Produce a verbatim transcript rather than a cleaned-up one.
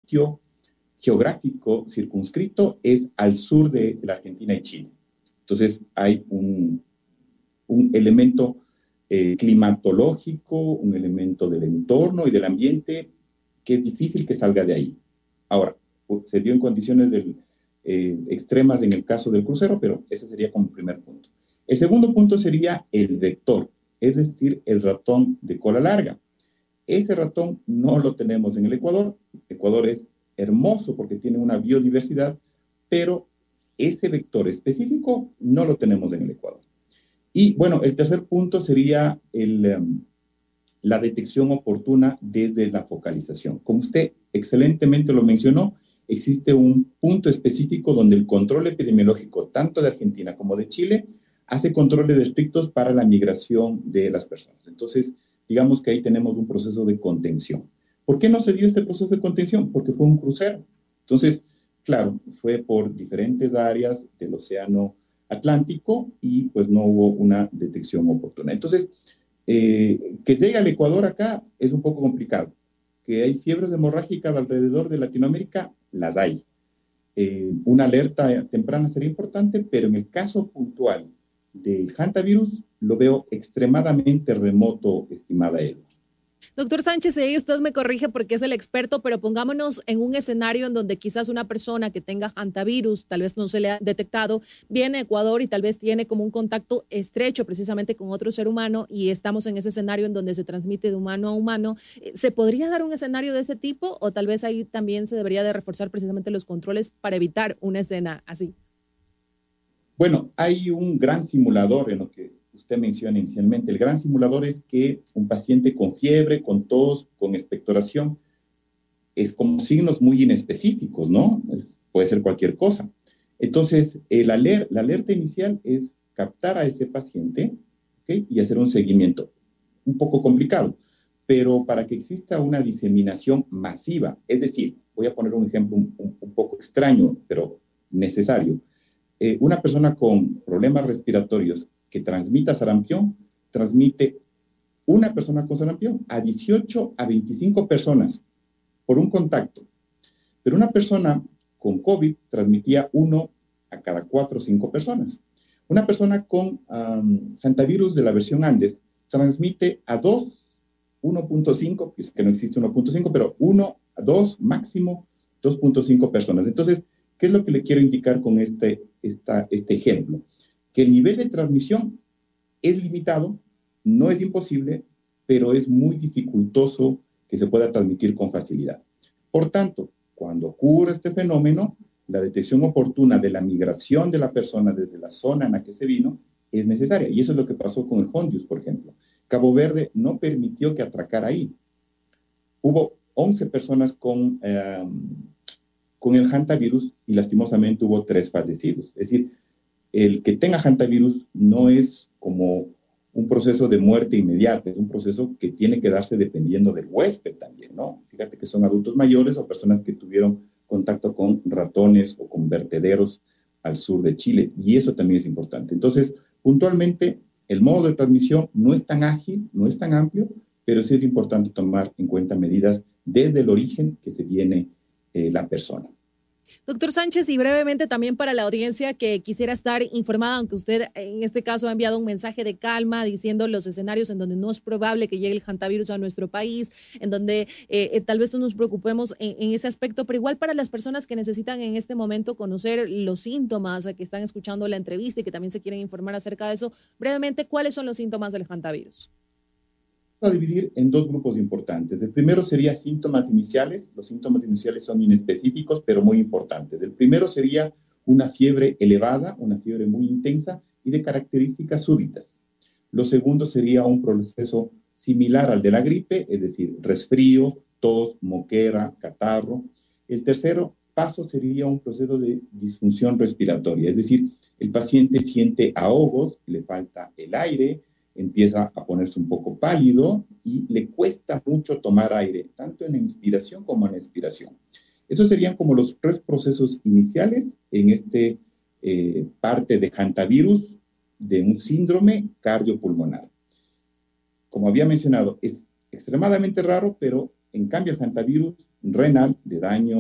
sitio geográfico circunscrito es al sur de, de la Argentina y Chile. Entonces hay un, un elemento eh, climatológico, un elemento del entorno y del ambiente que es difícil que salga de ahí. Ahora, se dio en condiciones del, eh, extremas en el caso del crucero, pero ese sería como primer punto. El segundo punto sería el vector, es decir, el ratón de cola larga. Ese ratón no lo tenemos en el Ecuador. Ecuador es hermoso porque tiene una biodiversidad, pero ese vector específico no lo tenemos en el Ecuador. Y bueno, el tercer punto sería el, um, la detección oportuna desde la focalización. Como usted excelentemente lo mencionó, existe un punto específico donde el control epidemiológico, tanto de Argentina como de Chile, hace controles estrictos para la migración de las personas. Entonces, digamos que ahí tenemos un proceso de contención. ¿Por qué no se dio este proceso de contención? Porque fue un crucero. Entonces, claro, fue por diferentes áreas del océano Atlántico y pues no hubo una detección oportuna. Entonces, eh, que llegue al Ecuador acá es un poco complicado. Que hay fiebres hemorrágicas alrededor de Latinoamérica, las hay. Eh, una alerta temprana sería importante, pero en el caso puntual del hantavirus lo veo extremadamente remoto, estimada Eva. Doctor Sánchez, ahí usted me corrige porque es el experto, pero pongámonos en un escenario en donde quizás una persona que tenga hantavirus, tal vez no se le ha detectado, viene a Ecuador y tal vez tiene como un contacto estrecho precisamente con otro ser humano y estamos en ese escenario en donde se transmite de humano a humano. ¿Se podría dar un escenario de ese tipo o tal vez ahí también se debería de reforzar precisamente los controles para evitar una escena así? Bueno, hay un gran simulador en lo que usted menciona inicialmente. El gran simulador es que un paciente con fiebre, con tos, con expectoración, es como signos muy inespecíficos, ¿no? Es, puede ser cualquier cosa. Entonces, el aler, la alerta inicial es captar a ese paciente, ¿okay? Y hacer un seguimiento. Un poco complicado, pero para que exista una diseminación masiva, es decir, voy a poner un ejemplo un, un, un poco extraño, pero necesario. Eh, una persona con problemas respiratorios que transmita sarampión, transmite una persona con sarampión a dieciocho a veinticinco personas por un contacto. Pero una persona con COVID transmitía uno a cada cuatro o cinco personas. Una persona con um, hantavirus de la versión Andes transmite a dos, uno punto cinco, es que no existe uno punto cinco, pero uno a dos, máximo dos punto cinco personas. Entonces, ¿qué es lo que le quiero indicar con este, esta, este ejemplo? Que el nivel de transmisión es limitado, no es imposible, pero es muy dificultoso que se pueda transmitir con facilidad. Por tanto, cuando ocurre este fenómeno, la detección oportuna de la migración de la persona desde la zona en la que se vino es necesaria. Y eso es lo que pasó con el Hondius, por ejemplo. Cabo Verde no permitió que atracara ahí. Hubo once personas con, eh, con el hantavirus y lastimosamente hubo tres fallecidos. Es decir, el que tenga hantavirus no es como un proceso de muerte inmediata, es un proceso que tiene que darse dependiendo del huésped también, ¿no? Fíjate que son adultos mayores o personas que tuvieron contacto con ratones o con vertederos al sur de Chile, y eso también es importante. Entonces, puntualmente, el modo de transmisión no es tan ágil, no es tan amplio, pero sí es importante tomar en cuenta medidas desde el origen que se viene eh, la persona. Doctor Sánchez, y brevemente también para la audiencia que quisiera estar informada, aunque usted en este caso ha enviado un mensaje de calma diciendo los escenarios en donde no es probable que llegue el hantavirus a nuestro país, en donde eh, eh, tal vez no nos preocupemos en, en ese aspecto, pero igual para las personas que necesitan en este momento conocer los síntomas, que están escuchando la entrevista y que también se quieren informar acerca de eso, brevemente, ¿cuáles son los síntomas del hantavirus? A dividir en dos grupos importantes. El primero sería síntomas iniciales. Los síntomas iniciales son inespecíficos, pero muy importantes. El primero sería una fiebre elevada, una fiebre muy intensa y de características súbitas. Lo segundo sería un proceso similar al de la gripe, es decir, resfrío, tos, moquera, catarro. El tercero paso sería un proceso de disfunción respiratoria, es decir, el paciente siente ahogos, le falta el aire, empieza a ponerse un poco pálido y le cuesta mucho tomar aire, tanto en la inspiración como en la expiración. Esos serían como los tres procesos iniciales en este eh, parte de hantavirus de un síndrome cardiopulmonar. Como había mencionado, es extremadamente raro, pero en cambio el hantavirus renal de daño